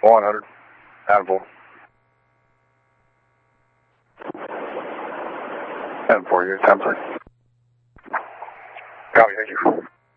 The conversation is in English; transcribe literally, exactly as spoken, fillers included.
one hundred. And four. And four, you're ten, please. Copy, thank you.